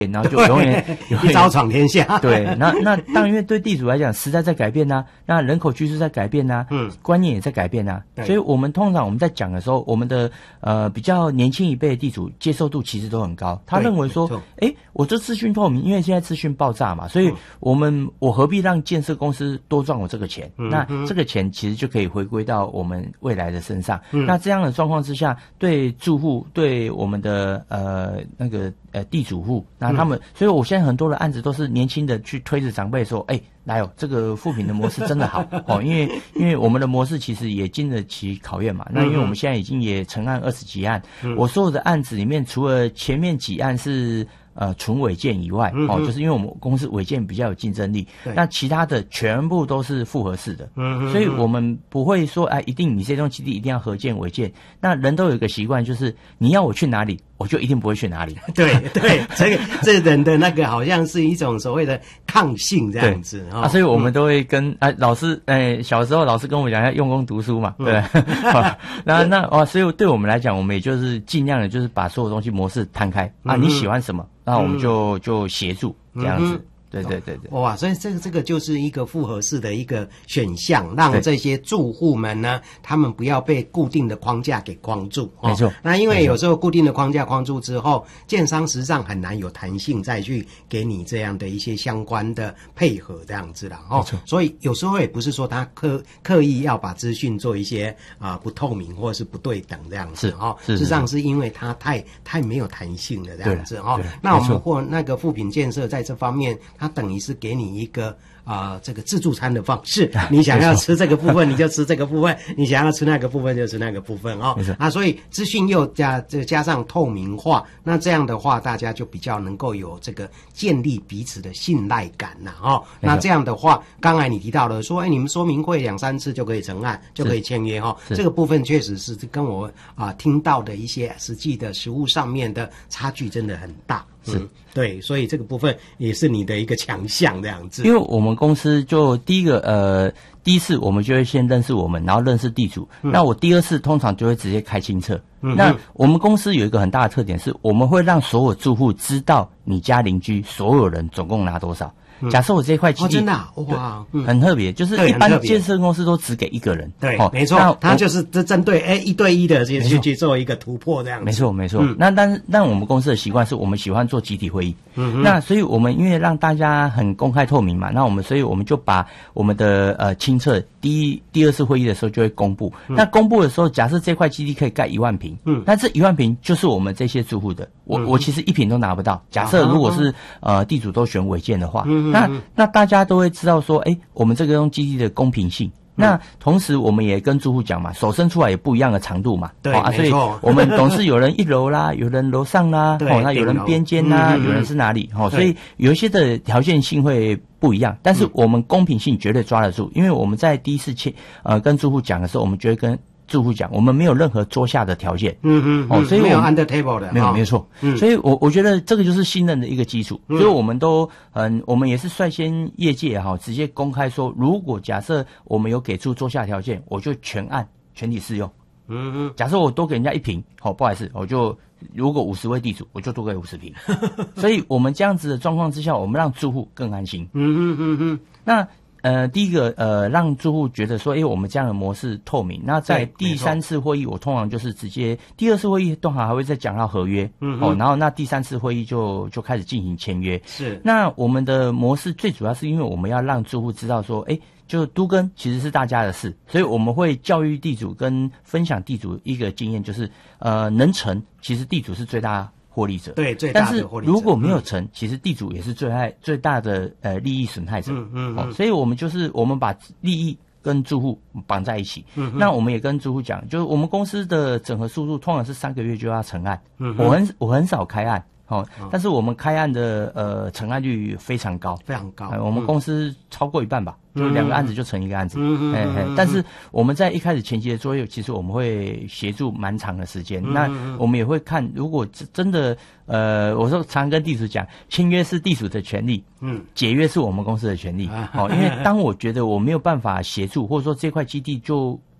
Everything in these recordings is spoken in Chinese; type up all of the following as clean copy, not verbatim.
然后就永远一招闯天下。 对，那当然，因为对地主来讲，时代在改变呐、那人口趋势在改变呐、观念也在改变呐、所以我们通常在讲的时候，我们的比较年轻一辈的地主接受度其实都很高，他认为说，我这资讯透明，因为现在资讯爆炸嘛，所以我何必让建设公司多赚我这个钱？那这个钱其实就可以回归到我们未来的身上。那这样的状况之下，对住户，对我们的地主户，那他们，所以我现在很多的案子都是年轻的去推着长辈说，来哦，这个富平的模式真的好哦，因为我们的模式其实也经得起考验嘛。那因为我们现在已经也成案20几案，我所有的案子里面，除了前面几案是纯违建以外，就是因为我们公司违建比较有竞争力，那其他的全部都是复合式的，所以我们不会说一定你这栋基地一定要合建违建。那人都有一个习惯，就是你要我去哪里，我就一定不会去哪里。 对，这人的那个好像是一种所谓的抗性这样子所以我们都会跟老师小时候老师跟我讲要用功读书嘛，对。所以对我们来讲，我们也就是尽量的就是把所有东西模式摊开你喜欢什么，那我们就协助这样子。对。 哇，所以这个就是一个复合式的一个选项，让这些住户们呢，他们不要被固定的框架给框住。 没错。 那因为有时候固定的框架框住之后，建商实际上很难有弹性再去给你这样的一些相关的配合这样子啦。 没错。 所以有时候也不是说他刻意要把资讯做一些不透明或者是不对等这样子事实上是因为他太没有弹性了这样子那我们或那个富平建设在这方面，它等于是给你一个这个自助餐的方式，你想要吃这个部分你就吃这个部分，你想要吃那个部分就吃那个部分所以资讯又加上透明化，那这样的话大家就比较能够有这个建立彼此的信赖感那这样的话，刚才你提到了说你们说明会2、3次就可以成案，就可以签约这个部分确实是跟我听到的一些实际的实务上面的差距真的很大。对，所以这个部分也是你的一个强项这样子。 因为我们公司就第一次我们就会先认识我们，然后认识地主。那我第2次通常就会直接开清册。那我们公司有一个很大的特点是，我们会让所有住户知道你家邻居所有人总共拿多少。假设我这块基地真的哇， 很特别，就是一般建设公司都只给1个人， 对，没错，他就是针对1对1的去做一个突破这样子， 没错。那但我们公司的习惯是我们喜欢做集体会议，那所以我们因为让大家很公开透明嘛，所以我们就把我们的清册第2次会议的时候就会公布。那公布的时候，假设这块基地可以盖1万坪，那这1万坪就是我们这些住户的，我其实1坪都拿不到。假设如果是地主都选违建的话，那大家都会知道说，我们这个用基地的公平性。那同时我们也跟住户讲嘛，手伸出来也不一样的长度嘛， 对， 所以我们总是有人1楼啦，有人楼上啦，那有人边间啦，有人是哪里，所以有一些的条件性会不一样，但是我们公平性绝对抓得住，因为我们在第一次跟住户讲的时候，我们就会跟住户讲，我们没有任何桌下的条件，所以没有 under table 的， 没有错，所以我觉得这个就是信任的一个基础，所以我们都我们也是率先业界直接公开说，如果假设我们有给出桌下条件，我就全体适用。假设我多给人家1坪，不好意思，我就如果50位地主，我就多给50坪。所以我们这样子的状况之下，我们让住户更安心。那第一个让住户觉得说，我们这样的模式透明。那在第3次会议，我通常就是直接第2次会议通常还会再讲到合约，然后那第3次会议就开始进行签约。 是。那我们的模式最主要是因为我们要让住户知道说，就都更其实是大家的事，所以我们会教育地主跟分享地主一个经验，就是能成，其实地主是最大获利者， 对，最大的获利者。但是如果没有成，其实地主也是最大的利益损害者。所以我们把利益跟住户绑在一起。那我们也跟住户讲，就是我们公司的整合速度通常是3个月就要成案。我很少开案。但是我们开案的成案率非常高， 非常高。 我们公司超过1半吧，就2个案子就成1个案子。但是我们在一开始前期的作业，其实我们会协助蛮长的时间。那我们也会看，如果真的我说常跟地主讲，签约是地主的权利，解约是我们公司的权利。因为当我觉得我没有办法协助，或者说这块基地就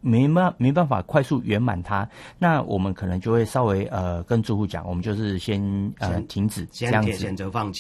没办法快速圆满它，那我们可能就会稍微跟住户讲，我们就是先停止这样子， 选择放弃。